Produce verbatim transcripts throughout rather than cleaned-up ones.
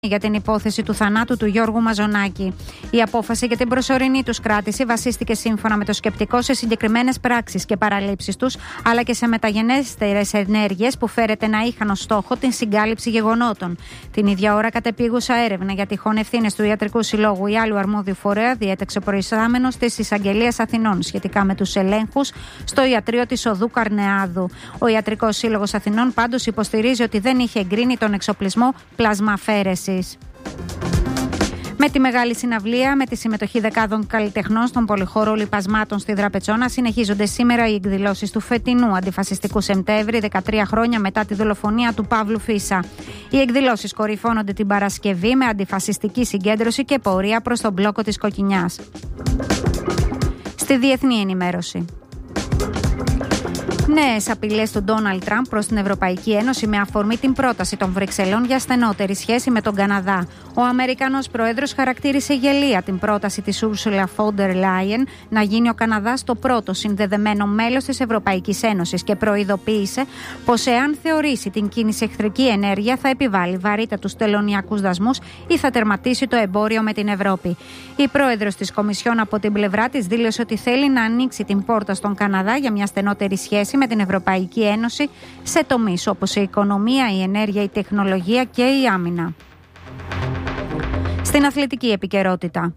για την υπόθεση του θανάτου του Γιώργου Μαζονάκη. Η απόφαση για την προσωρινή τους κράτηση βασίστηκε σύμφωνα με το σκεπτικό σε συγκεκριμένες πράξεις και παραλήψεις τους, αλλά και σε μεταγενέστερες ενέργειες που φέρεται να είχαν ως στόχο την συγκάλυψη γεγονότων. Την ίδια ώρα, κατεπίγουσα έρευνα για τυχόν ευθύνες του Ιατρικού Συλλόγου ή άλλου αρμόδιου φορέα διέταξε ο προϊστάμενος της Εισαγγελίας Αθηνών σχετικά με τους ελέγχους στο ιατρείο της Οδού Καρνεάδου. Ο Ιατρικός Σύλλογος Αθηνών πάντως υποστηρίζει ότι δεν είχε εγκρίνει τον εξοπλισμό πλασμαφέρεσης. Με τη μεγάλη συναυλία με τη συμμετοχή δεκάδων καλλιτεχνών στον πολυχώρο Λιπασμάτων στη Δραπετσόνα συνεχίζονται σήμερα οι εκδηλώσεις του φετινού αντιφασιστικού Σεπτέμβρη, δεκατρία χρόνια μετά τη δολοφονία του Παύλου Φίσα. Οι εκδηλώσεις κορυφώνονται την Παρασκευή με αντιφασιστική συγκέντρωση και πορεία προς τον μπλόκο της Κοκκινιάς. Στη διεθνή ενημέρωση. Νέες απειλές του Ντόναλντ Τραμπ προς την Ευρωπαϊκή Ένωση με αφορμή την πρόταση των Βρυξελών για στενότερη σχέση με τον Καναδά. Ο Αμερικανός Πρόεδρος χαρακτήρισε γελία την πρόταση της Ursula von der Leyen να γίνει ο Καναδάς το πρώτο συνδεδεμένο μέλος της Ευρωπαϊκής Ένωσης και προειδοποίησε πως εάν θεωρήσει την κίνηση εχθρική ενέργεια θα επιβάλλει βαρύτατους τελωνειακούς δασμούς ή θα τερματίσει το εμπόριο με την Ευρώπη. Η Πρόεδρος της Κομισιόν από την πλευρά της δήλωσε ότι θέλει να ανοίξει την πόρτα στον Καναδά για μια στενότερη σχέση με την Ευρωπαϊκή Ένωση σε τομείς όπως η οικονομία, η ενέργεια, η τεχνολογία και η άμυνα. Στην αθλητική επικαιρότητα.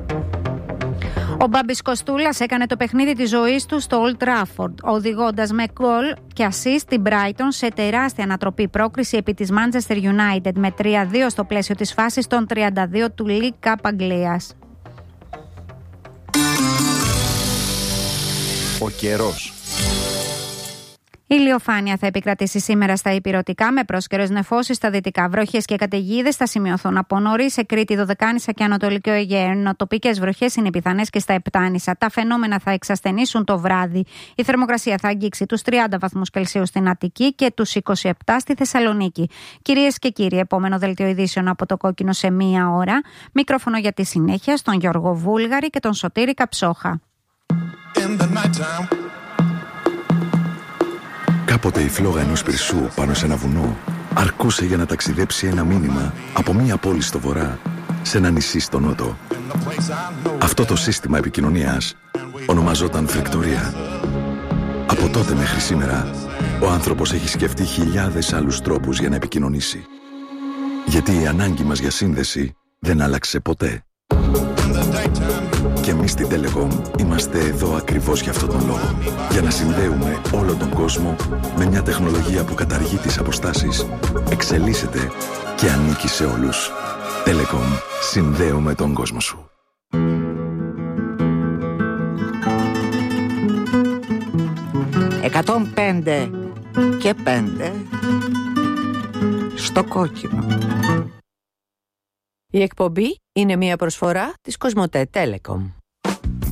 Ο Μπάμπης Κοστούλας έκανε το παιχνίδι της ζωής του στο Old Trafford, οδηγώντας με γκολ και ασίστ την Brighton σε τεράστια ανατροπή πρόκριση επί της Manchester United με τρία δύο στο πλαίσιο της φάσης των τριάντα δύο του League Cup Αγγλίας. Ο καιρός. Η ηλιοφάνεια θα επικρατήσει σήμερα στα ηπειρωτικά με πρόσκαιρες νεφώσεις στα δυτικά. Βροχές και καταιγίδες θα σημειωθούν από νωρίς σε Κρήτη, Δωδεκάνησα και Ανατολικό Αιγαίο. Ενώ τοπικές βροχές είναι πιθανές και στα Επτάνησα. Τα φαινόμενα θα εξασθενήσουν το βράδυ. Η θερμοκρασία θα αγγίξει τους τριάντα βαθμούς Κελσίου στην Αττική και τους είκοσι επτά στη Θεσσαλονίκη. Κυρίες και κύριοι, επόμενο δελτίο ειδήσεων από το Κόκκινο σε μία ώρα. Μικρόφωνο για τη συνέχεια στον Γιώργο Βούλγαρη και τον Σωτήρη Καψόχα. Κάποτε η φλόγα ενός πυρσού πάνω σε ένα βουνό αρκούσε για να ταξιδέψει ένα μήνυμα από μία πόλη στο βορρά σε ένα νησί στο νότο. Αυτό το σύστημα επικοινωνίας ονομαζόταν φλεκτορία. Από τότε μέχρι σήμερα ο άνθρωπος έχει σκεφτεί χιλιάδες άλλους τρόπους για να επικοινωνήσει. Γιατί η ανάγκη μας για σύνδεση δεν άλλαξε ποτέ. Και εμείς στην Telecom είμαστε εδώ ακριβώς για αυτόν τον λόγο. Για να συνδέουμε όλο τον κόσμο με μια τεχνολογία που καταργεί τις αποστάσεις, εξελίσσεται και ανήκει σε όλους. Telecom. Συνδέουμε τον κόσμο σου. εκατόν πέντε και πέντε στο κόκκινο. Η εκπομπή είναι μια προσφορά της Κοσμοτέ Telecom.